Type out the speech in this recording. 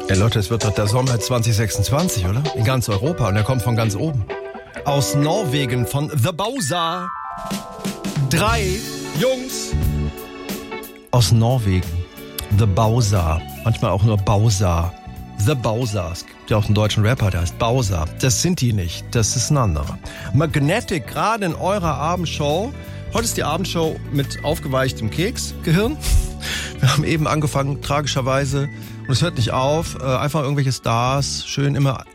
Ja Leute, es wird doch der Sommer 2026, oder? In ganz Europa und er kommt von ganz oben. Aus Norwegen, von The Bowser. 3 Jungs aus Norwegen. The Bowser. Manchmal auch nur Bowser. The Bowser. Es gibt ja auch einen deutschen Rapper, der heißt Bowser. Das sind die nicht. Das ist ein anderer. Magnetic, gerade in eurer Abendshow. Heute ist die Abendshow mit aufgeweichtem Keksgehirn. Wir haben eben angefangen, tragischerweise. Und es hört nicht auf. Einfach irgendwelche Stars. Schön immer